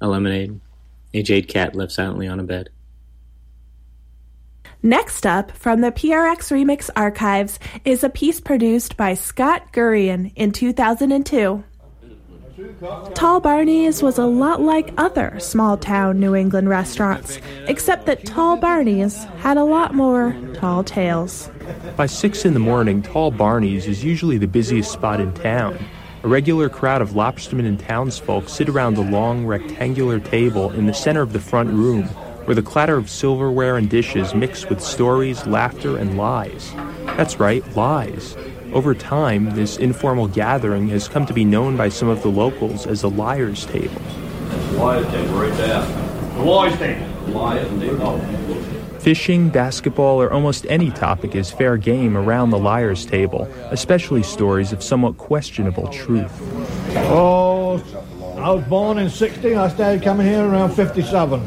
a lemonade. A jade cat left silently on a bed. Next up, from the PRX Remix archives, is a piece produced by Scott Gurian in 2002. Tall Barney's was a lot like other small-town New England restaurants, except that Tall Barney's had a lot more tall tales. By 6 a.m, Tall Barney's is usually the busiest spot in town. A regular crowd of lobstermen and townsfolk sit around a long, rectangular table in the center of the front room, where the clatter of silverware and dishes mix with stories, laughter, and lies. That's right, lies. Over time, this informal gathering has come to be known by some of the locals as a liar's table. Liar's table right there. The liar's table. Liar's table. Fishing, basketball, or almost any topic is fair game around the liar's table, especially stories of somewhat questionable truth. Oh, I was born in 60. I started coming here around 57.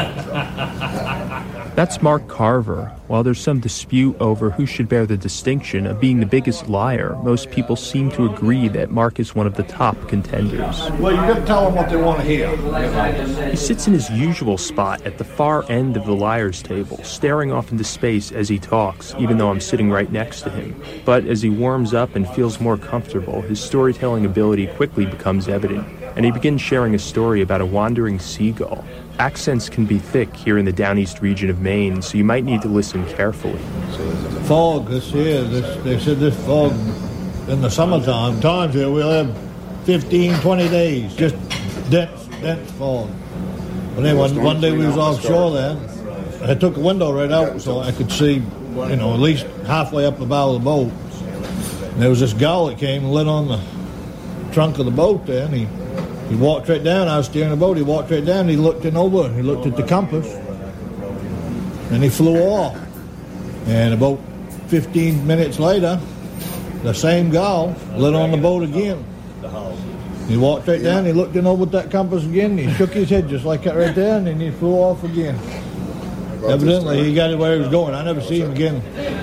That's Mark Carver. While there's some dispute over who should bear the distinction of being the biggest liar, most people seem to agree that Mark is one of the top contenders. Well, you got to tell them what they want to hear. He sits in his usual spot at the far end of the liar's table, staring off into space as he talks, even though I'm sitting right next to him. But as he warms up and feels more comfortable, his storytelling ability quickly becomes evident, and he begins sharing a story about a wandering seagull. Accents can be thick here in the Downeast region of Maine, so you might need to listen carefully. Fog this year, they said this fog in the summertime. Times here we'll have 15, 20 days, just dense fog. But then one day we was offshore there, I took a window right out so I could see, at least halfway up the bow of the boat. And there was this gull that came and lit on the trunk of the boat there, and he walked right down. I was steering the boat. He walked right down. He looked over. He looked at the compass. And he flew off. And about 15 minutes later, the same gull lit on the boat again. He walked right down. He looked over at that compass again. He shook his head just like that right there. And then he flew off again. Evidently, he got it where he was going. I never see him again.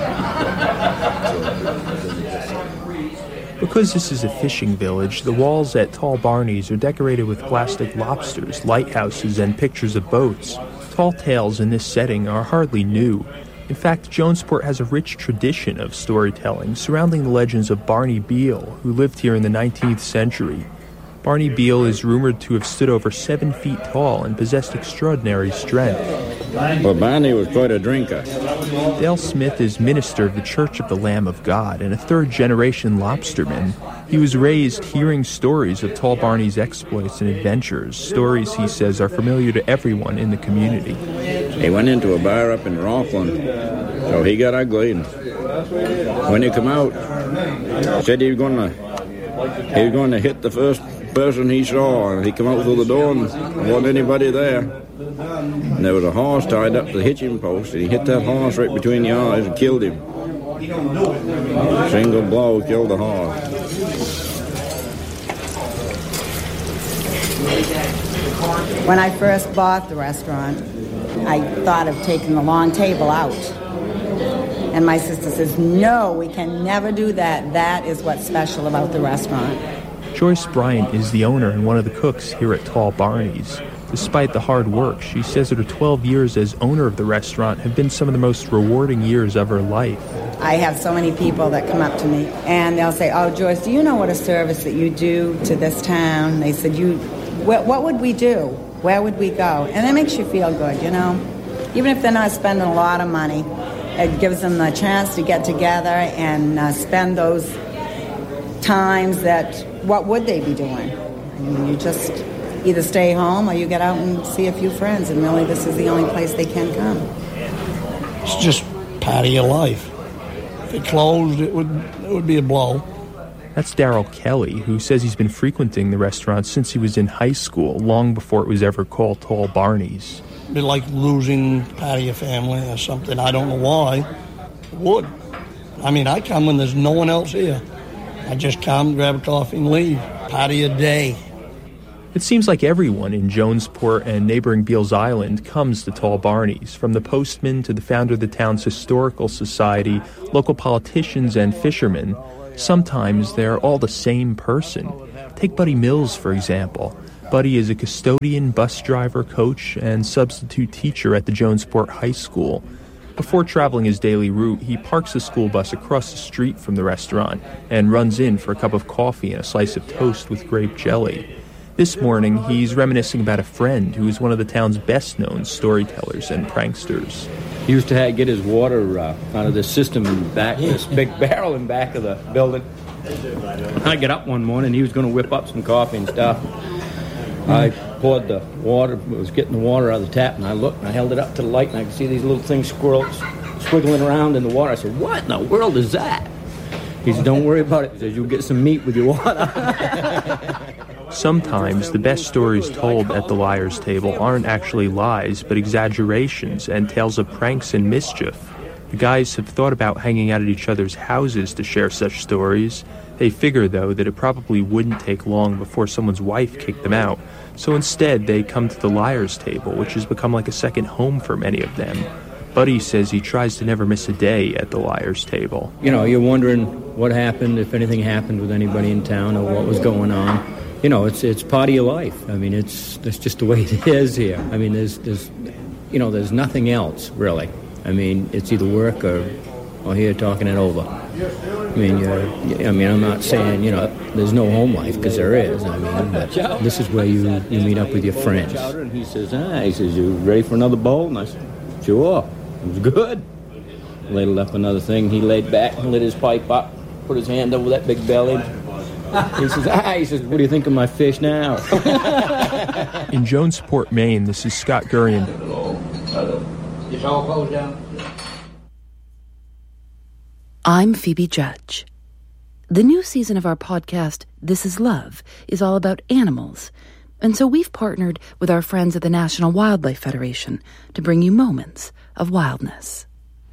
Because this is a fishing village, the walls at Tall Barney's are decorated with plastic lobsters, lighthouses, and pictures of boats. Tall tales in this setting are hardly new. In fact, Jonesport has a rich tradition of storytelling surrounding the legends of Barney Beale, who lived here in the 19th century. Barney Beale is rumored to have stood over 7 feet tall and possessed extraordinary strength. Well, Barney was quite a drinker. Dale Smith is minister of the Church of the Lamb of God and a third-generation lobsterman. He was raised hearing stories of Tall Barney's exploits and adventures, stories he says are familiar to everyone in the community. He went into a bar up in Rockland, so he got ugly, and when he come out, said he was going to hit the first person he saw, and he come out through the door and there wasn't anybody there. And there was a horse tied up to the hitching post, and he hit that horse right between the eyes and killed him. Single blow killed the horse. When I first bought the restaurant, I thought of taking the long table out. And my sister says, no, we can never do that. That is what's special about the restaurant. Joyce Bryant is the owner and one of the cooks here at Tall Barney's. Despite the hard work, she says that her 12 years as owner of the restaurant have been some of the most rewarding years of her life. I have so many people that come up to me and they'll say, oh, Joyce, do you know what a service that you do to this town? They said, what would we do? Where would we go? And it makes you feel good, Even if they're not spending a lot of money, it gives them the chance to get together and spend those times that, what would they be doing? You just either stay home or you get out and see a few friends, and really this is the only place they can come. It's just part of your life. If it closed, it would be a blow. That's Darrell Kelly, who says he's been frequenting the restaurant since he was in high school, long before it was ever called Tall Barney's. It'd be like losing part of your family or something. I don't know why. It would. I come when there's no one else here. I just come, grab a coffee, and leave. Part of your day. It seems like everyone in Jonesport and neighboring Beals Island comes to Tall Barney's, from the postman to the founder of the town's historical society, local politicians and fishermen. Sometimes they're all the same person. Take Buddy Mills, for example. Buddy is a custodian, bus driver, coach, and substitute teacher at the Jonesport High School. Before traveling his daily route, he parks the school bus across the street from the restaurant and runs in for a cup of coffee and a slice of toast with grape jelly. This morning, he's reminiscing about a friend who is one of the town's best-known storytellers and pranksters. He used to get his water out of this system in the back, this big barrel in back of the building. I get up one morning, he was going to whip up some coffee and stuff. I poured the water, was getting the water out of the tap, and I looked and I held it up to the light, and I could see these little things squiggling around in the water. I said, "What in the world is that?" He said, "Don't worry about it." He said, "You'll get some meat with your water." Sometimes the best stories told at the liar's table aren't actually lies, but exaggerations and tales of pranks and mischief. The guys have thought about hanging out at each other's houses to share such stories. They figure, though, that it probably wouldn't take long before someone's wife kicked them out. So instead, they come to the liar's table, which has become like a second home for many of them. Buddy says he tries to never miss a day at the liar's table. You know, you're wondering what happened, if anything happened with anybody in town or what was going on. You know, it's part of your life. I mean, that's just the way it is here. I mean, there's nothing else, really. I mean, it's either work or here talking it over. I mean, I'm not saying, there's no home life, because there is. I mean, but this is where you meet up with your friends. And he says, "You ready for another bowl?" And I said, "Sure." It was good. Ladled up another thing. He laid back and lit his pipe up, put his hand over that big belly. He says, "What do you think of my fish now?" In Jonesport, Maine, this is Scott Gurian. Just all closed down. I'm Phoebe Judge. The new season of our podcast, This Is Love, is all about animals. And so we've partnered with our friends at the National Wildlife Federation to bring you moments of wildness.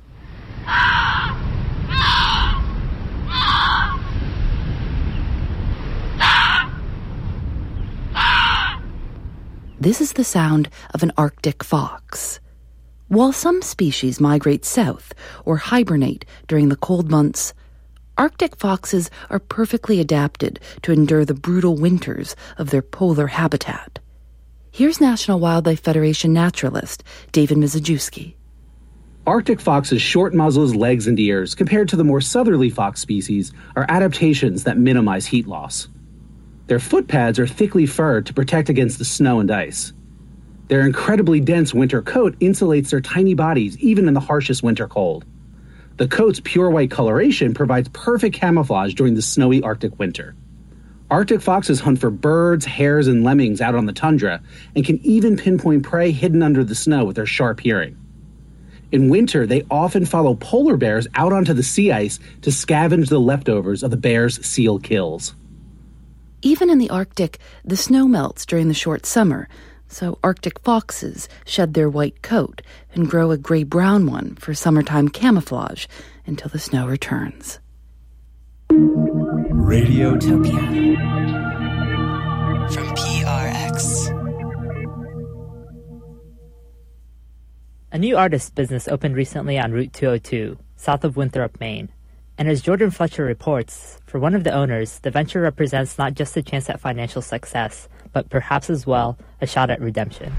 This is the sound of an Arctic fox. While some species migrate south or hibernate during the cold months, Arctic foxes are perfectly adapted to endure the brutal winters of their polar habitat. Here's National Wildlife Federation naturalist David Mizejewski. Arctic foxes' short muzzles, legs, and ears, compared to the more southerly fox species, are adaptations that minimize heat loss. Their foot pads are thickly furred to protect against the snow and ice. Their incredibly dense winter coat insulates their tiny bodies even in the harshest winter cold. The coat's pure white coloration provides perfect camouflage during the snowy Arctic winter. Arctic foxes hunt for birds, hares, and lemmings out on the tundra and can even pinpoint prey hidden under the snow with their sharp hearing. In winter, they often follow polar bears out onto the sea ice to scavenge the leftovers of the bear's seal kills. Even in the Arctic, the snow melts during the short summer, so Arctic foxes shed their white coat and grow a gray-brown one for summertime camouflage until the snow returns. Radiotopia from PRX. A new artist business opened recently on Route 202, south of Winthrop, Maine. And as Jordan Fletcher reports, for one of the owners, the venture represents not just a chance at financial success, but perhaps as well a shot at redemption.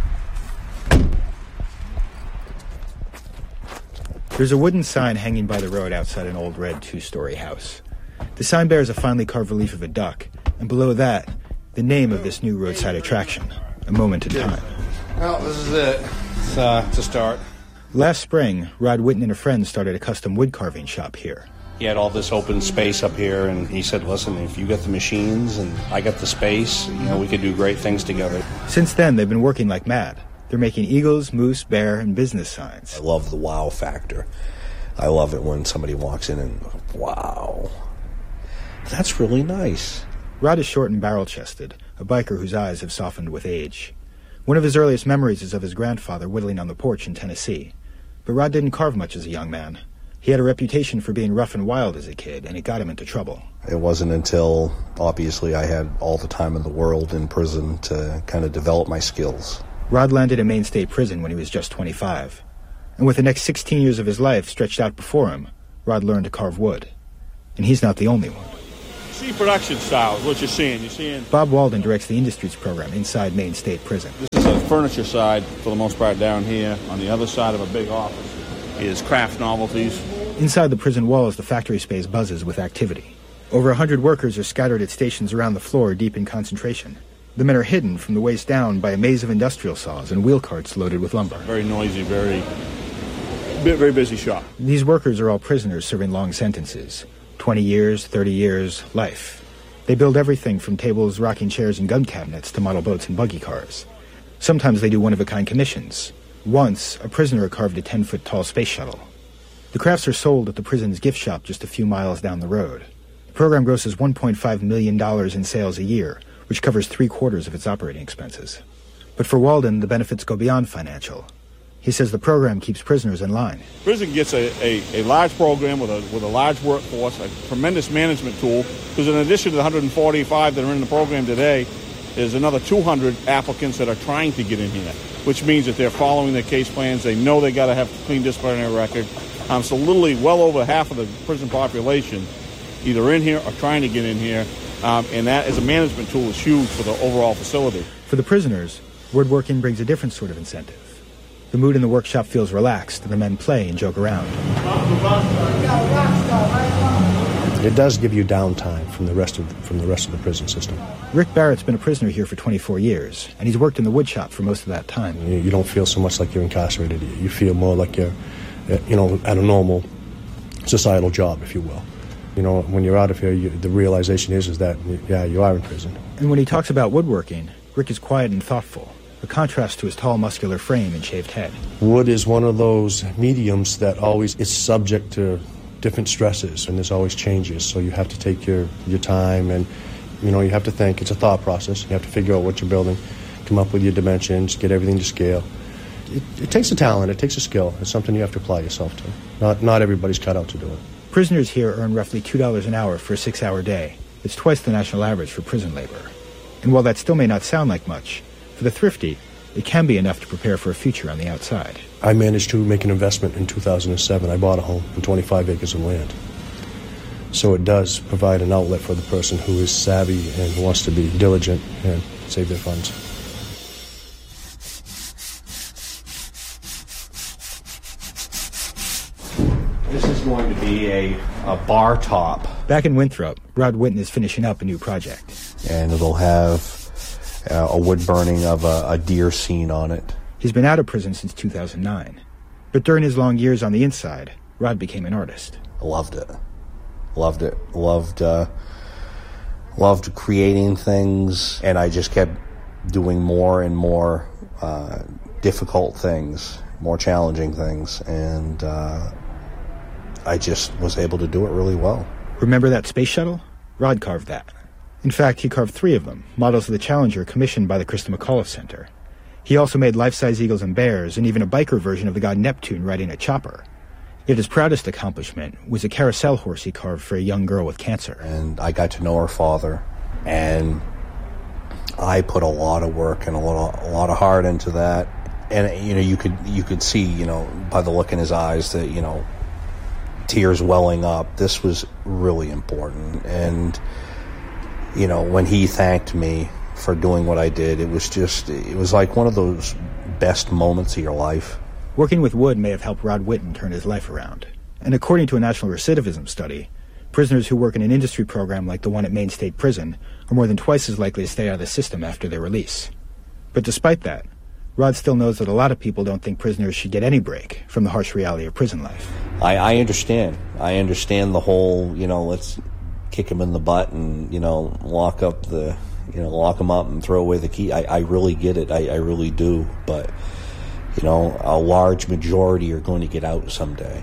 There's a wooden sign hanging by the road outside an old red two-story house. The sign bears a finely carved relief of a duck, and below that, the name of this new roadside attraction, A Moment in Time. Well, this is it. It's a start. Last spring, Rod Whitten and a friend started a custom wood carving shop here. He had all this open space up here, and he said, listen, if you got the machines and I got the space, we could do great things together. Since then, they've been working like mad. They're making eagles, moose, bear, and business signs. I love the wow factor. I love it when somebody walks in and, wow, that's really nice. Rod is short and barrel-chested, a biker whose eyes have softened with age. One of his earliest memories is of his grandfather whittling on the porch in Tennessee. But Rod didn't carve much as a young man. He had a reputation for being rough and wild as a kid, and it got him into trouble. It wasn't until, obviously, I had all the time in the world in prison to kind of develop my skills. Rod landed in Maine State Prison when he was just 25. And with the next 16 years of his life stretched out before him, Rod learned to carve wood. And he's not the only one. See production style is what you're seeing. You're seeing. Bob Walden directs the Industries program inside Maine State Prison. This is a furniture side, for the most part, down here. On the other side of a big office is craft novelties. Inside the prison walls, the factory space buzzes with activity. Over 100 workers are scattered at stations around the floor, deep in concentration. The men are hidden from the waist down by a maze of industrial saws and wheel carts loaded with lumber. Very noisy, very busy shop. These workers are all prisoners serving long sentences. 20 years, 30 years, life. They build everything from tables, rocking chairs, and gun cabinets to model boats and buggy cars. Sometimes they do one-of-a-kind commissions. Once, a prisoner carved a 10-foot-tall space shuttle. The crafts are sold at the prison's gift shop just a few miles down the road. The program grosses $1.5 million in sales a year, which covers 3/4 of its operating expenses. But for Walden, the benefits go beyond financial. He says the program keeps prisoners in line. Prison gets a large program with a large workforce, a tremendous management tool, because in addition to the 145 that are in the program today, there's another 200 applicants that are trying to get in here, which means that they're following their case plans. They know they got to have a clean disciplinary record. So literally well over half of the prison population either in here or trying to get in here, and that as a management tool is huge for the overall facility. For the prisoners, woodworking brings a different sort of incentive. The mood in the workshop feels relaxed, and the men play and joke around. It does give you downtime from the rest of the prison system. Rick Barrett's been a prisoner here for 24 years, and he's worked in the woodshop for most of that time. You don't feel so much like you're incarcerated. You feel more like you're, at a normal societal job, if you will. When you're out of here, the realization is that, yeah, you are in prison. And when he talks about woodworking, Rick is quiet and thoughtful, a contrast to his tall, muscular frame and shaved head. Wood is one of those mediums that always is subject to different stresses, and there's always changes, so you have to take your time, and you have to think. It's a thought process. You have to figure out what you're building, come up with your dimensions, get everything to scale. It takes a talent, it takes a skill. It's something you have to apply yourself to. Not everybody's cut out to do it. Prisoners here earn roughly $2 an hour for a 6-hour day. It's twice the national average for prison labor. And while that still may not sound like much, for the thrifty, it can be enough to prepare for a future on the outside. I managed to make an investment in 2007. I bought a home and 25 acres of land. So it does provide an outlet for the person who is savvy and wants to be diligent and save their funds. This is going to be a bar top. Back in Winthrop, Rod Whitten is finishing up a new project. And it'll have a wood burning of a deer scene on it. He's been out of prison since 2009. But during his long years on the inside, Rod became an artist. I loved it. Loved it. Loved creating things, and I just kept doing more and more difficult things, more challenging things, and I just was able to do it really well. Remember that space shuttle? Rod carved that. In fact, he carved 3 of them, models of the Challenger commissioned by the Christa McAuliffe Center. He also made life-size eagles and bears, and even a biker version of the god Neptune riding a chopper. Yet his proudest accomplishment was a carousel horse he carved for a young girl with cancer. And I got to know her father, and I put a lot of work and a lot of heart into that. And you could see, by the look in his eyes that, tears welling up. This was really important. And when he thanked me for doing what I did, it was like one of those best moments of your life. Working with wood may have helped Rod Whitten turn his life around. And according to a national recidivism study, prisoners who work in an industry program like the one at Maine State Prison are more than twice as likely to stay out of the system after their release. But despite that, Rod still knows that a lot of people don't think prisoners should get any break from the harsh reality of prison life. I understand. I understand the whole, let's kick him in the butt and, lock him up and throw away the key. I really get it. I really do. But, a large majority are going to get out someday.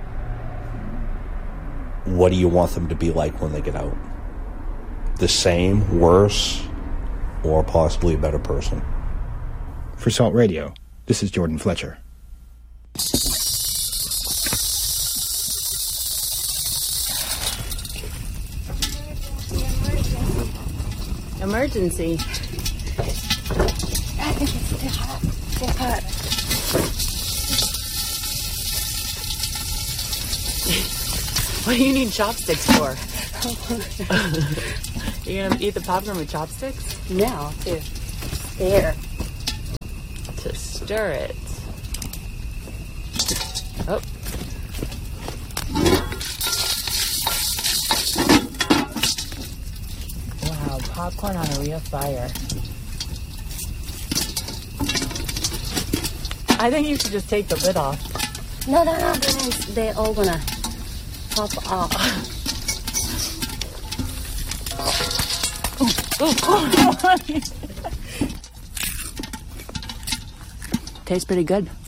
What do you want them to be like when they get out? The same, worse, or possibly a better person? For Salt Radio, this is Jordan Fletcher. Emergency. I think it's too hot. Too hot. What do you need chopsticks for? You gonna eat the popcorn with chopsticks? No, to stir. To stir it. Oh. Wow, popcorn on a real fire. I think you should just take the lid off. No, then they're all gonna pop off. Tastes pretty good.